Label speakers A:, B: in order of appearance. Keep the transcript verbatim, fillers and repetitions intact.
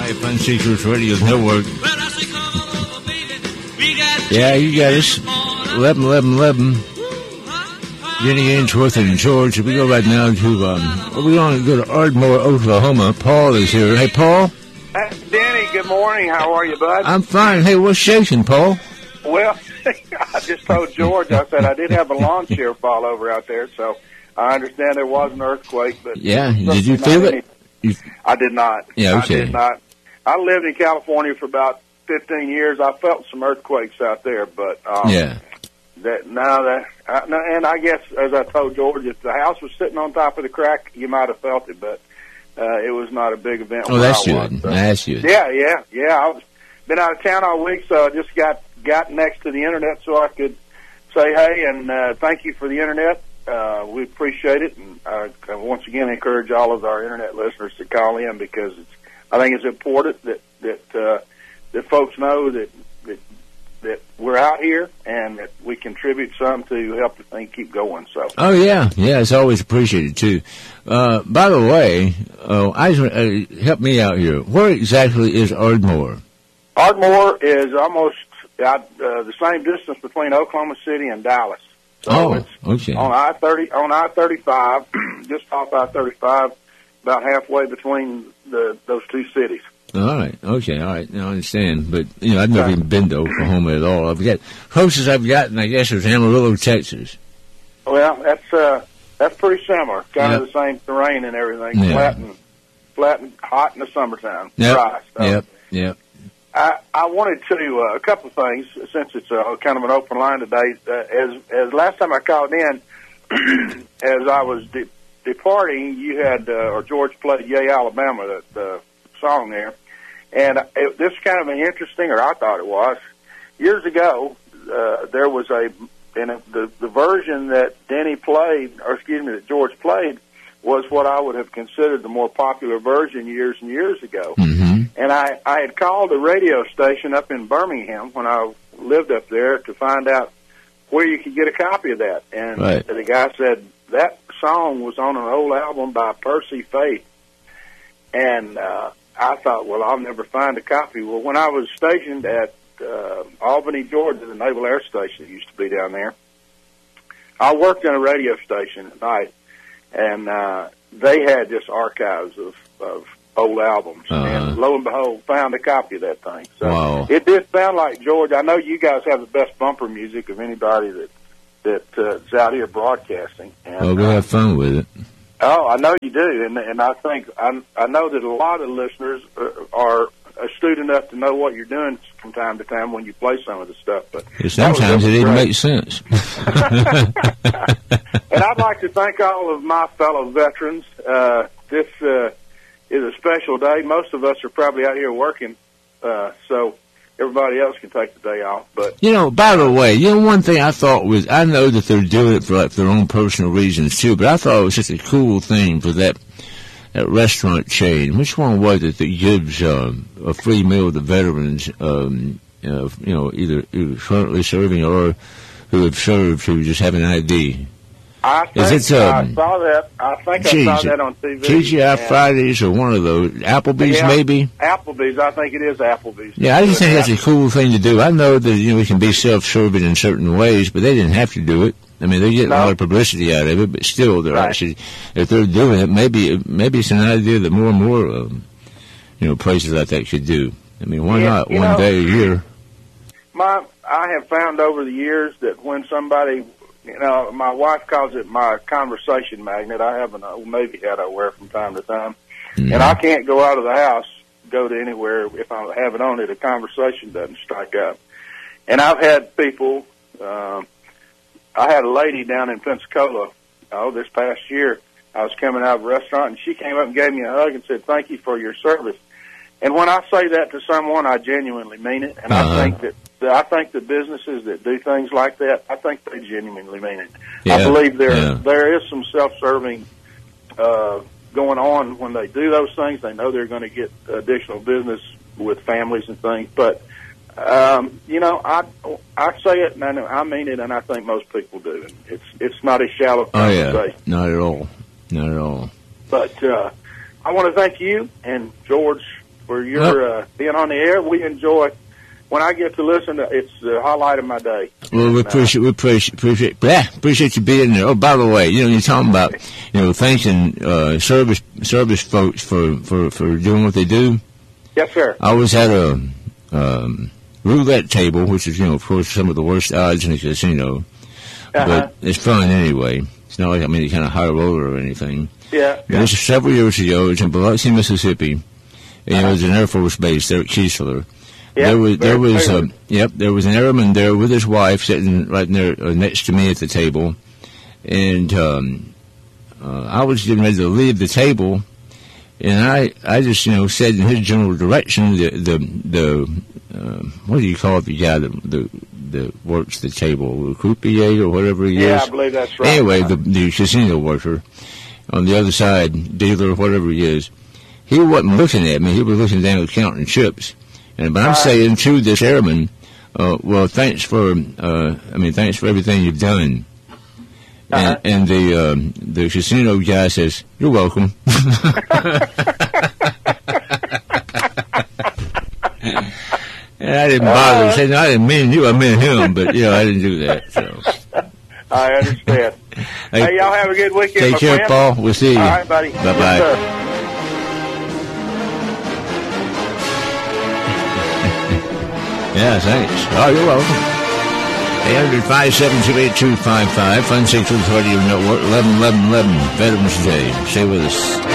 A: Fun Seekers Radio Network. Yeah, you got us. eleven eleven eleven. Jenny Ainsworth and George. We go right now to, um, we're going to go to Ardmore, Oklahoma. Paul is here. Hey, Paul.
B: Hey, Denny, good morning. How are you, bud?
A: I'm fine. Hey, what's shaking, Paul?
B: Well, I just told George, I said I did have a lawn chair fall over out there, so I understand there was an earthquake. But
A: yeah, did you feel it?
B: You... I did not.
A: Yeah, okay.
B: I did not. I lived in California for about fifteen years. I felt some earthquakes out there, but um,
A: yeah,
B: that now that I, and I guess as I told George, if the house was sitting on top of the crack, you might have felt it, but uh, it was not a big event.
A: Oh, that's
B: I
A: good.
B: Was, so.
A: That's good.
B: Yeah, yeah, yeah. I was been out of town all week, so I just got got next to the internet so I could say hey and uh, thank you for the internet. Uh, we appreciate it, and uh, I once again encourage all of our internet listeners to call in because it's, I think it's important that that uh, that folks know that, that that we're out here and that we contribute some to help the thing keep going. So. Oh
A: yeah, yeah, it's always appreciated too. Uh, by the way, uh, I uh, help me out here. Where exactly is Ardmore?
B: Ardmore is almost out, uh, the same distance between Oklahoma City and Dallas. So
A: oh,
B: it's
A: okay.
B: On I thirty, on I thirty-five, just off I thirty-five, about halfway between the those two cities.
A: All right, okay, all right. Now I understand, but you know I've never even been to Oklahoma at all. I've got closest I've gotten, I guess, is Amarillo, Texas.
B: Well, that's uh, that's pretty similar, kind
A: yep.
B: of the same terrain and everything,
A: yeah.
B: flat and flat and hot in the summertime.
A: Yep.
B: Dry, so.
A: Yep. Yep.
B: I, I wanted to, uh, a couple of things, since it's uh, kind of an open line today. Uh, as as last time I called in, as I was de- departing, you had, uh, or George played Yay, Alabama, the, the song there. And it, this is kind of an interesting, or I thought it was. Years ago, uh, there was a, and the, the version that Denny played, or excuse me, that George played, was what I would have considered the more popular version years and years ago.
A: Mm-hmm.
B: And I, I had called a radio station up in Birmingham when I lived up there to find out where you could get a copy of that. And
A: right.
B: the guy said that song was on an old album by Percy Faith. And uh, I thought, well, I'll never find a copy. Well, when I was stationed at uh, Albany, Georgia, the Naval Air Station that used to be down there, I worked in a radio station at night. And uh, they had just archives of, of old albums.
A: Uh-huh.
B: And lo and behold, found a copy of that thing. So
A: wow.
B: It did sound like, George, I know you guys have the best bumper music of anybody that, that uh, is out here broadcasting. And,
A: well, we'll
B: uh,
A: have fun with it.
B: Oh, I know you do. And and I think, I, I know that a lot of listeners are, are astute enough to know what you're doing from time to time when you play some of the stuff. But
A: sometimes it even makes sense.
B: And I'd like to thank all of my fellow veterans. Uh, this uh, is a special day. Most of us are probably out here working, uh, so everybody else can take the day off. But
A: you know, by the way, you know, one thing I thought was, I know that they're doing it for like their own personal reasons too, but I thought it was just a cool thing for that that restaurant chain. Which one was it that gives um, a free meal to veterans? Um, uh, you know, either, either currently serving or who have served who just have an I D.
B: I think
A: Is it, um,
B: I saw that. I think
A: geez,
B: I saw that on T V.
A: T G I Fridays or one of those. Applebee's,
B: yeah,
A: maybe?
B: Applebee's. I think it is Applebee's.
A: Yeah, I just think that's a cool thing to do. I know that, you know, we can be self-serving in certain ways, but they didn't have to do it. I mean, they're getting no. a lot of publicity out of it, but still, they're
B: right.
A: actually, if they're doing it, maybe maybe it's an idea that more and more, um, you know, places like that should do. I mean, why
B: yeah,
A: not one
B: know,
A: day a year?
B: My, I have found over the years that when somebody, you know, my wife calls it my conversation magnet. I have an old Navy hat I wear from time to time, mm-hmm. and I can't go out of the house, go to anywhere if I have it on it. A conversation doesn't strike up. And I've had people. Um, I had a lady down in Pensacola. Oh, this past year, I was coming out of a restaurant, and she came up and gave me a hug and said, "Thank you for your service." And when I say that to someone, I genuinely mean it, and uh-huh. I think that. I think the businesses that do things like that, I think they genuinely mean it.
A: Yeah,
B: I believe there
A: yeah.
B: there is some self-serving uh, going on when they do those things. They know they're going to get additional business with families and things. But, um, you know, I I say it, and I, know, I mean it, and I think most people do. It's it's not a shallow conversation.
A: Oh, yeah, not at all. Not at all.
B: But uh, I want to thank you and George for your uh, being on the air. We enjoy. When I get to listen to it's the highlight of my day.
A: Well, we appreciate, we appreciate, appreciate, yeah, appreciate you being there. Oh, by the way, you know, you're talking about, you know, thanking, uh, service, service folks for, for, for doing what they do.
B: Yes, sir.
A: I was at a, um, roulette table, which is, you know, of course, some of the worst odds in a casino. Uh-huh. But it's fun anyway. It's not like I'm any kind of high roller or anything.
B: Yeah.
A: yeah. This is several years ago. It was in Biloxi, Mississippi. And uh-huh. It was an Air Force base there at Keesler. Yep, there was, there was, uh, yep, there was an airman there with his wife sitting right there uh, next to me at the table, and um, uh, I was getting ready to leave the table, and I, I just, you know, said in his general direction, the, the, the, uh, what do you call the guy that, the, that works the table, the croupier or whatever he
B: yeah,
A: is?
B: Yeah, I believe that's right.
A: Anyway, the, the casino worker on the other side, dealer, whatever he is, he wasn't looking at me. He was looking down counting chips. And but I'm saying to this airman, uh, well, thanks for, uh, I mean, thanks for everything you've done. And, uh-huh. and the um, the casino guy says, "You're welcome." And I didn't bother uh, saying I didn't mean you, I meant him, but you know I didn't do that. So
B: I understand. Hey, hey, y'all have a good weekend.
A: Take
B: my
A: care,
B: friend.
A: Paul. We'll see you.
B: All right, buddy.
A: Bye bye.
B: Yes,
A: Yeah, thanks. Oh, you're welcome. eight hundred, five seven two, eight two five five, Fun Six with Radio Network, eleven eleven eleven, Veterans Day. Stay with us.